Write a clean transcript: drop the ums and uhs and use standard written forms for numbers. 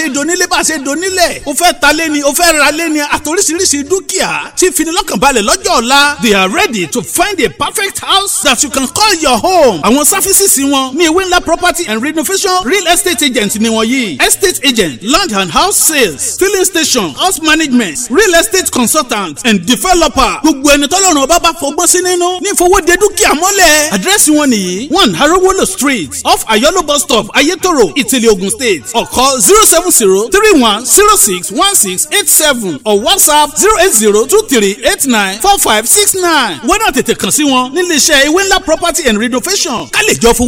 ṣe donílé bá a ṣe donílẹ̀ o fẹ́ ta lé ni o fẹ́ ra lé ni àtòríṣiríṣi dúkìá tí finilọ́kànbalẹ̀ lọ́jọ́ ọ̀la they are ready to find a perfect house that you can call your home. àwọn sáfísìsì wọn ní ewé ńlá property and renovation real estate agent ni wọ́n yìí estate agent land and house sales filling station house management real estate consultant and developer gbogbo ẹni tọ́lọ́run ọba bá fọgbọ́n sí nínú ní ìfowóde dúkìá mọ́lẹ̀. àdírẹ́sì wọn nìyí 1 Harowolo street off Ayolo bus stop Ayetoro Ìtìlẹ̀ Ogun State or call 07031061687 or WhatsApp 08023894569. wọ́n náà tètè kàn sí wọn nílé iṣẹ́ ewé ńlá property and renovation ká lè jọ fún